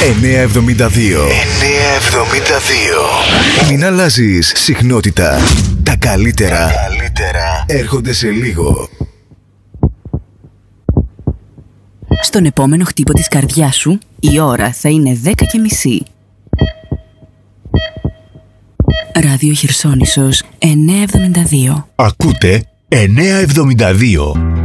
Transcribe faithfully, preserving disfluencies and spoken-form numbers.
εννιακόσια εβδομήντα δύο. εννιακόσια εβδομήντα δύο. Μην αλλάζεις συχνότητα. Τα καλύτερα, Τα καλύτερα έρχονται σε λίγο. Στον επόμενο χτύπο της καρδιάς σου, η ώρα θα είναι δέκα και μισή. Ράδιο Χερσόνησος εννιακόσια εβδομήντα δύο. Ακούτε εννιακόσια εβδομήντα δύο.